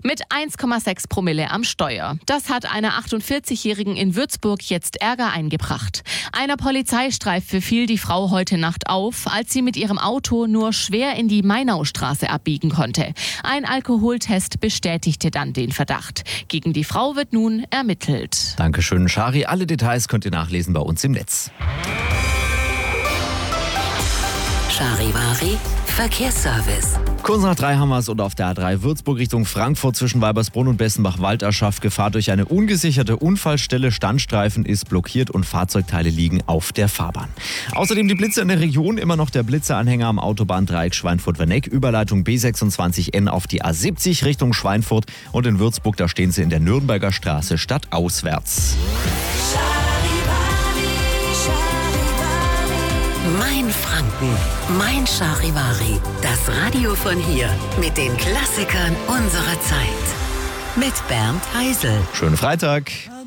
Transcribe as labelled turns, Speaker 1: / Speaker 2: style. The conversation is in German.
Speaker 1: Mit 1,6 Promille am Steuer. Das hat einer 48-Jährigen in Würzburg jetzt Ärger eingebracht. Einer Polizeistreife fiel die Frau heute Nacht auf, als sie mit ihrem Auto nur schwer in die Mainaustraße abbiegen konnte. Ein Alkoholtest bestätigte dann den Verdacht. Gegen die Frau wird nun ermittelt.
Speaker 2: Dankeschön, Shari. Alle Details könnt ihr nachlesen bei uns im Netz.
Speaker 3: Charivari Verkehrsservice.
Speaker 2: Kurz nach 3 haben wir es und auf der A3 Würzburg Richtung Frankfurt zwischen Weibersbrunn und Bessenbach-Walderschaft Gefahr durch eine ungesicherte Unfallstelle. Standstreifen ist blockiert und Fahrzeugteile liegen auf der Fahrbahn. Außerdem die Blitze in der Region, immer noch der Blitzeanhänger am Autobahndreieck Schweinfurt-Werneck, Überleitung B26N auf die A70 Richtung Schweinfurt und in Würzburg, da stehen sie in der Nürnberger Straße stadtauswärts.
Speaker 3: Mein Franken, mein Charivari. Das Radio von hier mit den Klassikern unserer Zeit. Mit Bernd Heisel.
Speaker 2: Schönen Freitag.